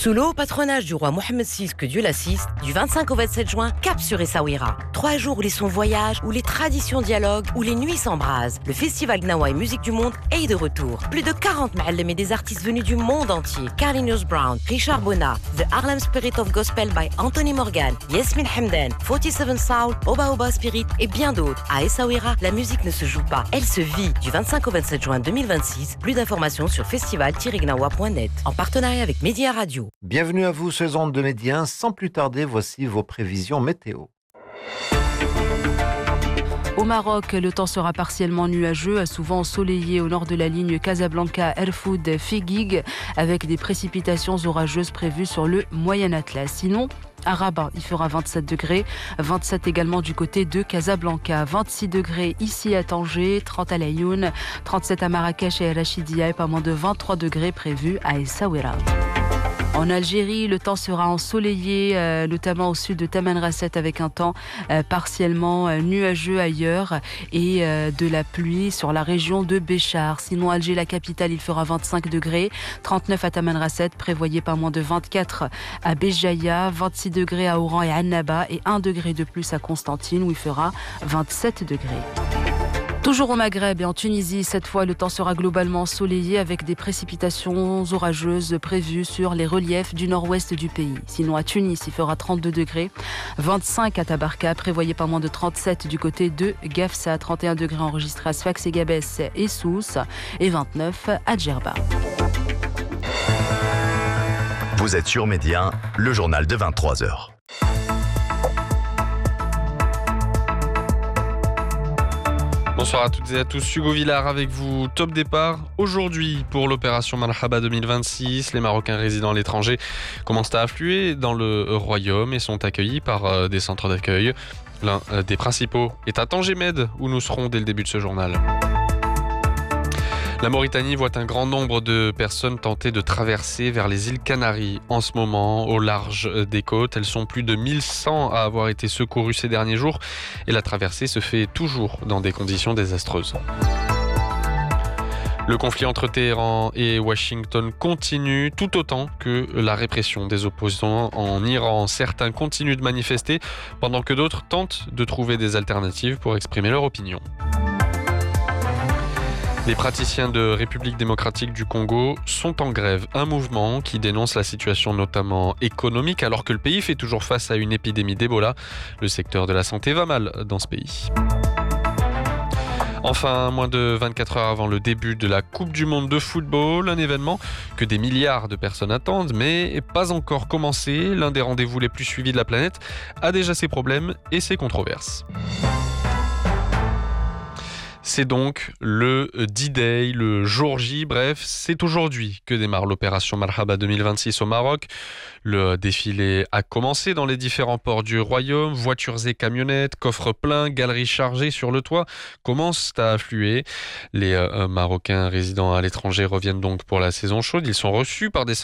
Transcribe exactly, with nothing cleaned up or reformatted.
Sous le haut patronage du roi Mohammed six, que Dieu l'assiste, du vingt-cinq au vingt-sept juin, cap sur Essaouira. Trois jours où les sons voyagent, où les traditions dialoguent, où les nuits s'embrasent. Le festival Gnawa et Musique du Monde est de retour. Plus de quarante ma'allem et des artistes venus du monde entier. Carlinhos Brown, Richard Bona, The Harlem Spirit of Gospel by Anthony Morgan, Yasmin Hamdan, forty-seven Soul, Oba Oba Spirit et bien d'autres. À Essaouira, la musique ne se joue pas, elle se vit. Du vingt-cinq au vingt-sept juin deux mille vingt-six, plus d'informations sur festival tiret gnawa point net en partenariat avec Média Radio. Bienvenue à vous, ces ondes de Médien. Sans plus tarder, voici vos prévisions météo. Au Maroc, le temps sera partiellement nuageux, souvent ensoleillé au nord de la ligne Casablanca-Erfoud-Figuig, avec des précipitations orageuses prévues sur le Moyen Atlas. Sinon, à Rabat, il fera vingt-sept degrés, vingt-sept également du côté de Casablanca, vingt-six degrés ici à Tanger, trente à Laayoune, trente-sept à Marrakech et à Rachidia et pas moins de vingt-trois degrés prévus à Essaouira. En Algérie, le temps sera ensoleillé, euh, notamment au sud de Tamanrasset avec un temps euh, partiellement euh, nuageux ailleurs et euh, de la pluie sur la région de Béchar. Sinon, Alger, la capitale, il fera vingt-cinq degrés, trente-neuf à Tamanrasset, prévoyez pas moins de vingt-quatre à Béjaïa, vingt-six degrés à Oran et Annaba et un degré de plus à Constantine où il fera vingt-sept degrés. Toujours au Maghreb et en Tunisie, cette fois, le temps sera globalement ensoleillé avec des précipitations orageuses prévues sur les reliefs du nord-ouest du pays. Sinon, à Tunis, il fera trente-deux degrés, vingt-cinq à Tabarka, prévoyez pas moins de trente-sept du côté de Gafsa, trente et un degrés enregistrés à Sfax et Gabès et Sousse et vingt-neuf à Djerba. Vous êtes sur Médien, le journal de vingt-trois heures. Bonsoir à toutes et à tous, Hugo Villard avec vous. Top départ aujourd'hui pour l'opération Marhaba deux mille vingt-six. Les Marocains résidant à l'étranger commencent à affluer dans le royaume et sont accueillis par des centres d'accueil. L'un des principaux est à Tanger Med où nous serons dès le début de ce journal. La Mauritanie voit un grand nombre de personnes tenter de traverser vers les îles Canaries en ce moment, au large des côtes. Elles sont plus de mille cent à avoir été secourues ces derniers jours et la traversée se fait toujours dans des conditions désastreuses. Le conflit entre Téhéran et Washington continue tout autant que la répression des opposants en Iran. Certains continuent de manifester pendant que d'autres tentent de trouver des alternatives pour exprimer leur opinion. Les praticiens de République démocratique du Congo sont en grève, un mouvement qui dénonce la situation notamment économique alors que le pays fait toujours face à une épidémie d'Ebola. Le secteur de la santé va mal dans ce pays. Enfin, moins de vingt-quatre heures avant le début de la Coupe du Monde de football, un événement que des milliards de personnes attendent, mais pas encore commencé. L'un des rendez-vous les plus suivis de la planète a déjà ses problèmes et ses controverses. C'est donc le D-Day, le jour J, bref, c'est aujourd'hui que démarre l'opération Marhaba deux mille vingt-six au Maroc. Le défilé a commencé dans les différents ports du royaume. Voitures et camionnettes, coffres pleins, galeries chargées sur le toit commencent à affluer. Les euh, Marocains résidant à l'étranger reviennent donc pour la saison chaude. Ils sont reçus par des